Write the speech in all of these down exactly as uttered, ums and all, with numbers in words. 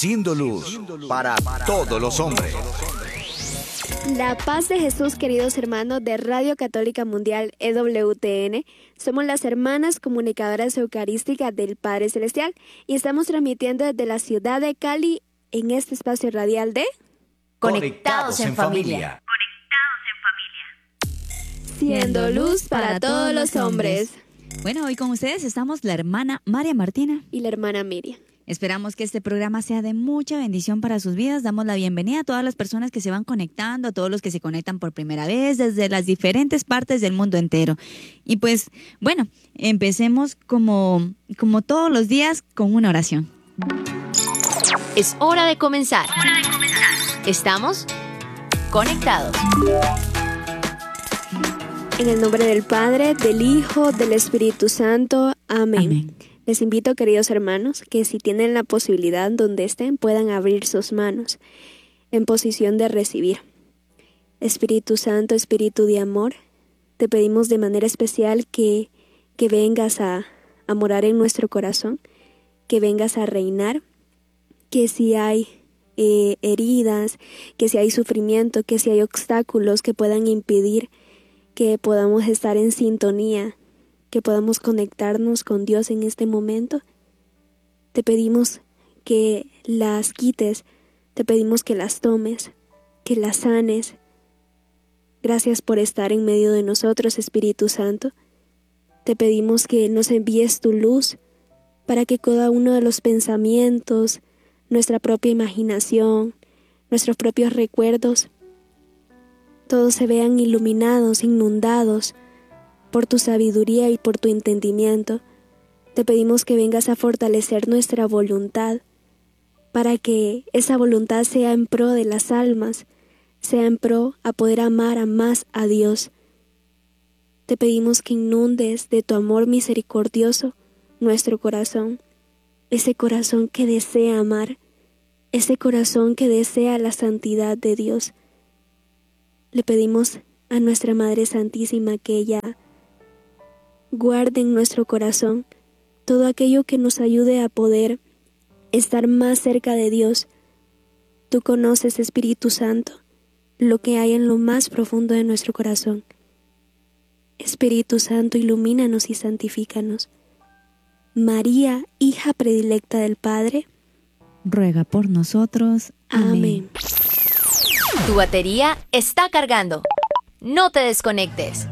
siendo luz para todos los hombres. La paz de Jesús, queridos hermanos de Radio Católica Mundial E W T N. Somos las hermanas comunicadoras eucarísticas del Padre Celestial y estamos transmitiendo desde la ciudad de Cali en este espacio radial de Conectados en Familia. Siendo luz para todos los hombres. Bueno, hoy con ustedes estamos la hermana María Martina y la hermana Miriam. Esperamos que este programa sea de mucha bendición para sus vidas. Damos la bienvenida a todas las personas que se van conectando, a todos los que se conectan por primera vez desde las diferentes partes del mundo entero. Y pues, bueno, empecemos como, como todos los días con una oración. Es hora de comenzar. Hora de comenzar. Estamos conectados. En el nombre del Padre, del Hijo, del Espíritu Santo. Amén. Amén. Les invito, queridos hermanos, que si tienen la posibilidad donde estén, puedan abrir sus manos en posición de recibir. Espíritu Santo, Espíritu de amor, te pedimos de manera especial que, que vengas a, a morar en nuestro corazón, que vengas a reinar, que si hay eh, heridas, que si hay sufrimiento, que si hay obstáculos que puedan impedir que podamos estar en sintonía, que podamos conectarnos con Dios en este momento, te pedimos que las quites, te pedimos que las tomes, que las sanes. Gracias por estar en medio de nosotros, Espíritu Santo. Te pedimos que nos envíes tu luz para que cada uno de los pensamientos, nuestra propia imaginación, nuestros propios recuerdos, todos se vean iluminados, inundados por tu sabiduría y por tu entendimiento. Te pedimos que vengas a fortalecer nuestra voluntad para que esa voluntad sea en pro de las almas, sea en pro a poder amar a más a Dios. Te pedimos que inundes de tu amor misericordioso nuestro corazón, ese corazón que desea amar, ese corazón que desea la santidad de Dios. Le pedimos a nuestra Madre Santísima que ella guarde en nuestro corazón todo aquello que nos ayude a poder estar más cerca de Dios. Tú conoces, Espíritu Santo, lo que hay en lo más profundo de nuestro corazón. Espíritu Santo, ilumínanos y santifícanos. María, hija predilecta del Padre, ruega por nosotros. Amén. Amén. Tu batería está cargando. No te desconectes.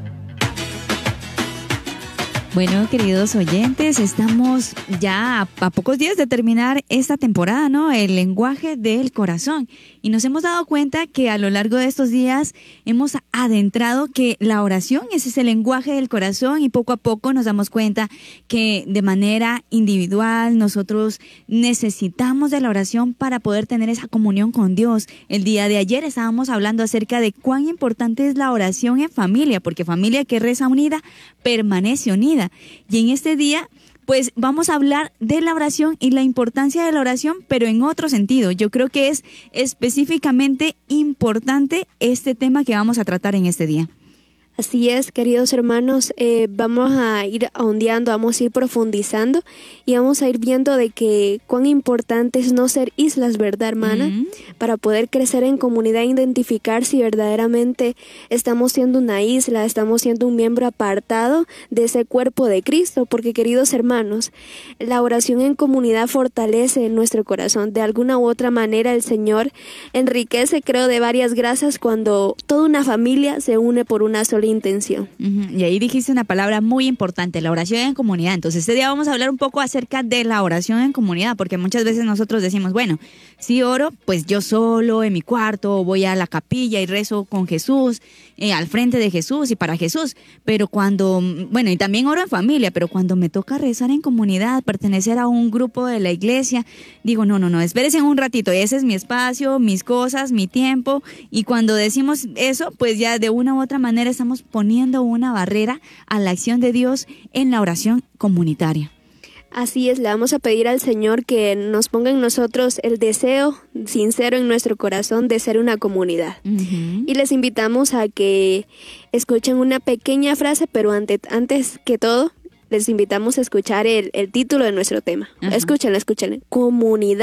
Bueno, queridos oyentes, estamos ya a, a pocos días de terminar esta temporada, ¿no? El lenguaje del corazón. Y nos hemos dado cuenta que a lo largo de estos días hemos adentrado que la oración es ese lenguaje del corazón y poco a poco nos damos cuenta que de manera individual nosotros necesitamos de la oración para poder tener esa comunión con Dios. El día de ayer estábamos hablando acerca de cuán importante es la oración en familia, porque familia que reza unida permanece unida. Y en este día, pues vamos a hablar de la oración y la importancia de la oración, pero en otro sentido. Yo creo que es específicamente importante este tema que vamos a tratar en este día. Así es, queridos hermanos, eh, vamos a ir ahondeando, vamos a ir profundizando y vamos a ir viendo de que cuán importante es no ser islas, ¿verdad, hermana? Uh-huh. Para poder crecer en comunidad e identificar si verdaderamente estamos siendo una isla, estamos siendo un miembro apartado de ese cuerpo de Cristo, porque, queridos hermanos, la oración en comunidad fortalece nuestro corazón. De alguna u otra manera el Señor enriquece, creo, de varias gracias cuando toda una familia se une por una sola intención. Uh-huh. Y ahí dijiste una palabra muy importante, la oración en comunidad. Entonces este día vamos a hablar un poco acerca de la oración en comunidad, porque muchas veces nosotros decimos, bueno, si oro, pues yo solo en mi cuarto, voy a la capilla y rezo con Jesús, eh, al frente de Jesús y para Jesús, pero cuando, bueno, y también oro en familia, pero cuando me toca rezar en comunidad, pertenecer a un grupo de la iglesia, digo, no, no, no, espérense un ratito, ese es mi espacio, mis cosas, mi tiempo, y cuando decimos eso, pues ya de una u otra manera estamos poniendo una barrera a la acción de Dios en la oración comunitaria. Así es, le vamos a pedir al Señor que nos ponga en nosotros el deseo sincero en nuestro corazón de ser una comunidad. Uh-huh. Y les invitamos a que escuchen una pequeña frase, pero ante, antes que todo, les invitamos a escuchar el, el título de nuestro tema. Uh-huh. Escúchenlo, escúchenlo. Comunidad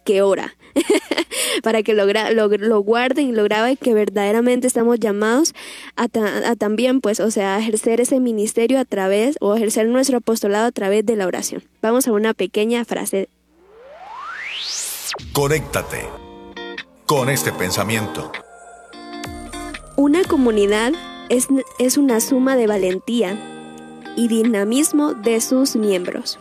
que ora. Para que lo, lo, lo guarden y lo graben, que verdaderamente estamos llamados a, ta, a también, pues, o sea, a ejercer ese ministerio a través, o ejercer nuestro apostolado a través de la oración. Vamos a una pequeña frase. Conéctate con este pensamiento. Una comunidad es, es una suma de valentía y dinamismo de sus miembros.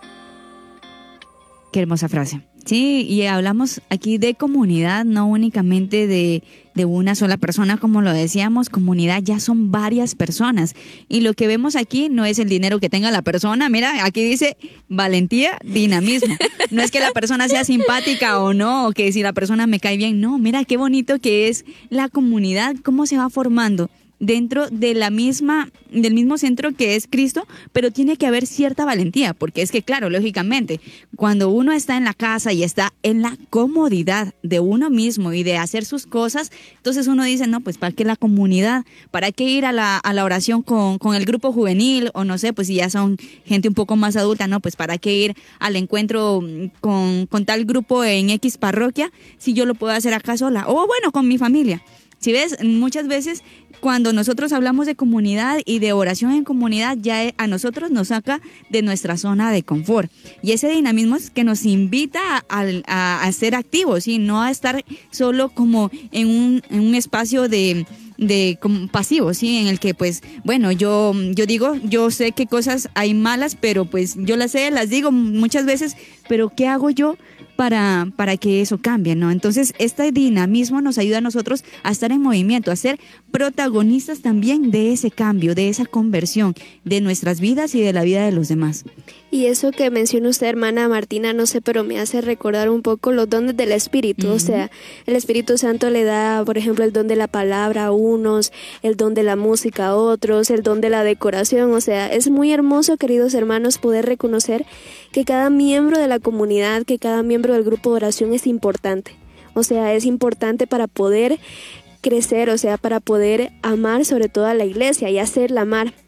Qué hermosa frase. Sí, y hablamos aquí de comunidad, no únicamente de, de una sola persona, como lo decíamos. Comunidad ya son varias personas. Y lo que vemos aquí no es el dinero que tenga la persona. Mira, aquí dice valentía, dinamismo. No es que la persona sea simpática o no, o que si la persona me cae bien. No, mira qué bonito que es la comunidad, cómo se va formando dentro de la misma, del mismo centro que es Cristo, pero tiene que haber cierta valentía, porque es que, claro, lógicamente, cuando uno está en la casa y está en la comodidad de uno mismo y de hacer sus cosas, entonces uno dice, no, pues ¿para qué la comunidad? ¿Para qué ir a la, a la oración con, con el grupo juvenil? O no sé, pues si ya son gente un poco más adulta, no, pues ¿para qué ir al encuentro con, con tal grupo en X parroquia si yo lo puedo hacer acá sola? O bueno, con mi familia. Si ves, muchas veces cuando nosotros hablamos de comunidad y de oración en comunidad, ya a nosotros nos saca de nuestra zona de confort. Y ese dinamismo es que nos invita a, a, a ser activos, ¿sí? No a estar solo como en un, en un espacio de... de como pasivo, sí, en el que pues bueno, yo yo digo, yo sé qué cosas hay malas, pero pues yo las sé, las digo muchas veces, pero ¿qué hago yo para para que eso cambie, no? Entonces, este dinamismo nos ayuda a nosotros a estar en movimiento, a ser protagonistas también de ese cambio, de esa conversión de nuestras vidas y de la vida de los demás. Y eso que menciona usted, hermana Martina, no sé, pero me hace recordar un poco los dones del Espíritu. Uh-huh. O sea, el Espíritu Santo le da, por ejemplo, el don de la palabra a unos, el don de la música a otros, el don de la decoración. O sea, es muy hermoso, queridos hermanos, poder reconocer que cada miembro de la comunidad, que cada miembro del grupo de oración es importante. O sea, es importante para poder crecer, o sea, para poder amar sobre todo a la iglesia y hacerla amar.